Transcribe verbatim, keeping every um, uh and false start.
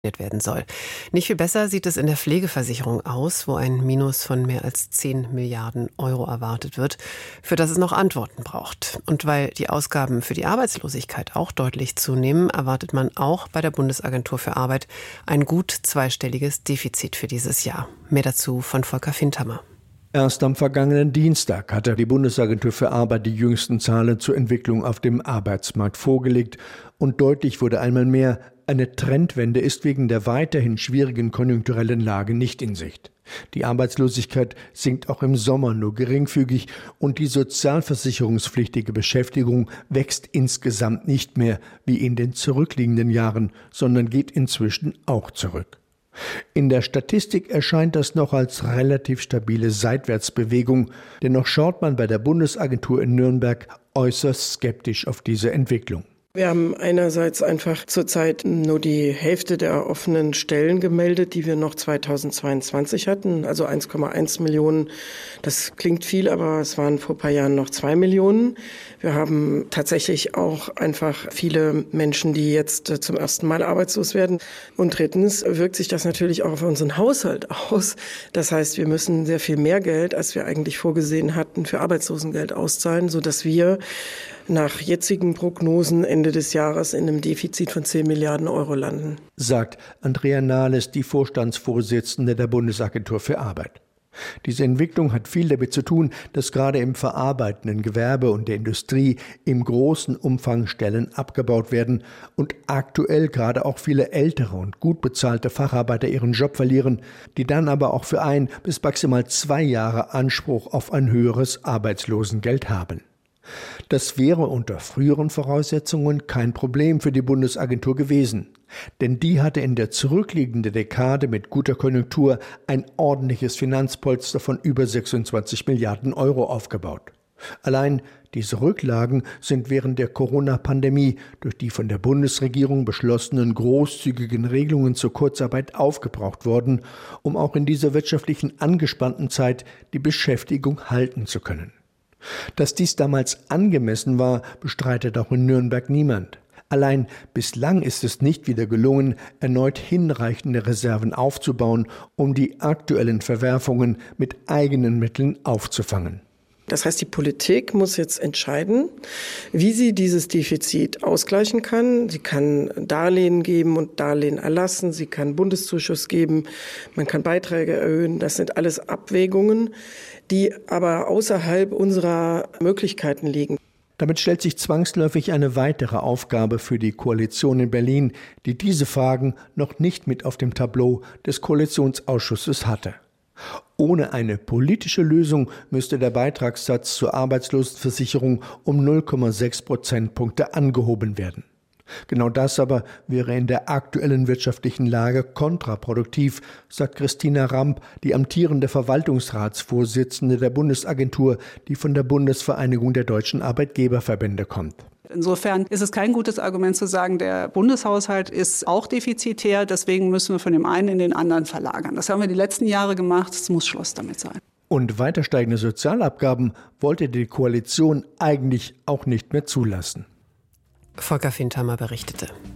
werden soll. Nicht viel besser sieht es in der Pflegeversicherung aus, wo ein Minus von mehr als zehn Milliarden Euro erwartet wird, für das es noch Antworten braucht. Und weil die Ausgaben für die Arbeitslosigkeit auch deutlich zunehmen, erwartet man auch bei der Bundesagentur für Arbeit ein gut zweistelliges Defizit für dieses Jahr. Mehr dazu von Volker Findhammer. Erst am vergangenen Dienstag hatte die Bundesagentur für Arbeit die jüngsten Zahlen zur Entwicklung auf dem Arbeitsmarkt vorgelegt. Und deutlich wurde einmal mehr, eine Trendwende ist wegen der weiterhin schwierigen konjunkturellen Lage nicht in Sicht. Die Arbeitslosigkeit sinkt auch im Sommer nur geringfügig und die sozialversicherungspflichtige Beschäftigung wächst insgesamt nicht mehr wie in den zurückliegenden Jahren, sondern geht inzwischen auch zurück. In der Statistik erscheint das noch als relativ stabile Seitwärtsbewegung, dennoch schaut man bei der Bundesagentur in Nürnberg äußerst skeptisch auf diese Entwicklung. Wir haben einerseits einfach zurzeit nur die Hälfte der offenen Stellen gemeldet, die wir noch zweitausendzweiundzwanzig hatten, also eins Komma eins Millionen. Das klingt viel, aber es waren vor ein paar Jahren noch zwei Millionen. Wir haben tatsächlich auch einfach viele Menschen, die jetzt zum ersten Mal arbeitslos werden. Und drittens wirkt sich das natürlich auch auf unseren Haushalt aus. Das heißt, wir müssen sehr viel mehr Geld, als wir eigentlich vorgesehen hatten, für Arbeitslosengeld auszahlen, sodass wir nach jetzigen Prognosen Ende des Jahres in einem Defizit von zehn Milliarden Euro landen. Sagt Andrea Nahles, die Vorstandsvorsitzende der Bundesagentur für Arbeit. Diese Entwicklung hat viel damit zu tun, dass gerade im verarbeitenden Gewerbe und der Industrie im großen Umfang Stellen abgebaut werden und aktuell gerade auch viele ältere und gut bezahlte Facharbeiter ihren Job verlieren, die dann aber auch für ein bis maximal zwei Jahre Anspruch auf ein höheres Arbeitslosengeld haben. Das wäre unter früheren Voraussetzungen kein Problem für die Bundesagentur gewesen, denn die hatte in der zurückliegenden Dekade mit guter Konjunktur ein ordentliches Finanzpolster von über sechsundzwanzig Milliarden Euro aufgebaut. Allein diese Rücklagen sind während der Corona-Pandemie durch die von der Bundesregierung beschlossenen großzügigen Regelungen zur Kurzarbeit aufgebraucht worden, um auch in dieser wirtschaftlichen angespannten Zeit die Beschäftigung halten zu können. Dass dies damals angemessen war, bestreitet auch in Nürnberg niemand. Allein bislang ist es nicht wieder gelungen, erneut hinreichende Reserven aufzubauen, um die aktuellen Verwerfungen mit eigenen Mitteln aufzufangen. Das heißt, die Politik muss jetzt entscheiden, wie sie dieses Defizit ausgleichen kann. Sie kann Darlehen geben und Darlehen erlassen. Sie kann Bundeszuschuss geben. Man kann Beiträge erhöhen. Das sind alles Abwägungen, die aber außerhalb unserer Möglichkeiten liegen. Damit stellt sich zwangsläufig eine weitere Aufgabe für die Koalition in Berlin, die diese Fragen noch nicht mit auf dem Tableau des Koalitionsausschusses hatte. Ohne eine politische Lösung müsste der Beitragssatz zur Arbeitslosenversicherung um null Komma sechs Prozentpunkte angehoben werden. Genau das aber wäre in der aktuellen wirtschaftlichen Lage kontraproduktiv, sagt Christina Ramp, die amtierende Verwaltungsratsvorsitzende der Bundesagentur, die von der Bundesvereinigung der deutschen Arbeitgeberverbände kommt. Insofern ist es kein gutes Argument zu sagen, der Bundeshaushalt ist auch defizitär, deswegen müssen wir von dem einen in den anderen verlagern. Das haben wir die letzten Jahre gemacht, es muss Schluss damit sein. Und weiter steigende Sozialabgaben wollte die Koalition eigentlich auch nicht mehr zulassen. Volker Findhammer berichtete.